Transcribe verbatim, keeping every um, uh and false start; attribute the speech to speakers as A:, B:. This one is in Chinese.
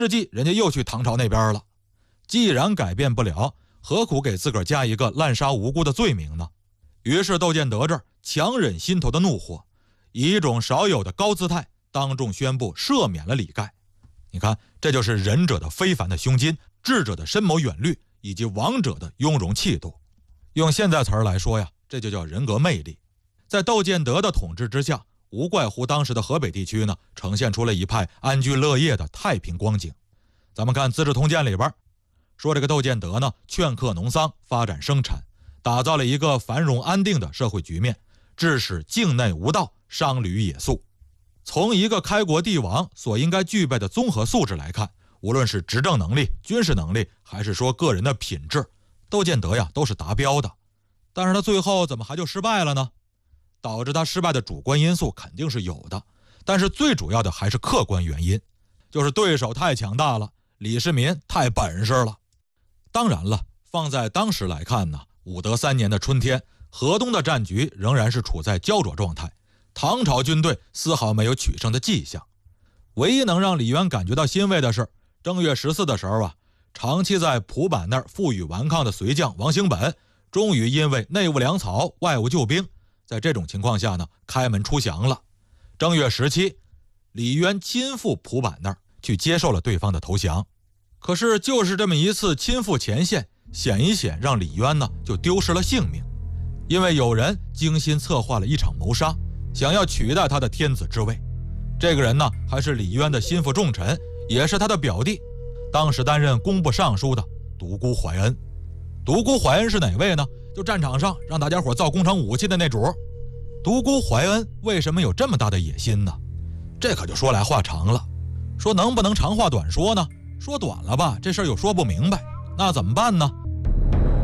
A: 世纪人家又去唐朝那边了。既然改变不了，何苦给自个儿加一个滥杀无辜的罪名呢？于是窦建德这儿强忍心头的怒火，以一种少有的高姿态当众宣布赦免了李盖。你看，这就是仁者的非凡的胸襟，智者的深谋远虑，以及王者的雍容气度。用现在词儿来说呀，这就叫人格魅力。在窦建德的统治之下，无怪乎当时的河北地区呢，呈现出了一派安居乐业的太平光景。咱们看《资治通鉴》里边说，这个窦建德呢，劝克农桑，发展生产，打造了一个繁荣安定的社会局面，致使境内无盗，商旅野宿。从一个开国帝王所应该具备的综合素质来看，无论是执政能力、军事能力，还是说个人的品质，窦建德呀都是达标的。但是他最后怎么还就失败了呢？导致他失败的主观因素肯定是有的，但是最主要的还是客观原因，就是对手太强大了，李世民太本事了。当然了，放在当时来看呢，武德三年的春天，河东的战局仍然是处在焦灼状态，唐朝军队丝毫没有取胜的迹象。唯一能让李渊感觉到欣慰的是，正月十四的时候啊，长期在蒲坂那儿负隅顽抗的隋将王兴本，终于因为内务粮草，外务救兵，在这种情况下呢，开门出降了。正月十七，李渊亲赴蒲坂那儿去接受了对方的投降。可是就是这么一次亲赴前线，险一险让李渊呢就丢失了性命。因为有人精心策划了一场谋杀，想要取代他的天子之位。这个人呢，还是李渊的心腹重臣，也是他的表弟，当时担任工部尚书的独孤怀恩。独孤怀恩是哪位呢？就战场上让大家伙造工厂武器的那主。独孤怀恩为什么有这么大的野心呢？这可就说来话长了。说能不能长话短说呢？说短了吧，这事儿又说不明白，那怎么办呢？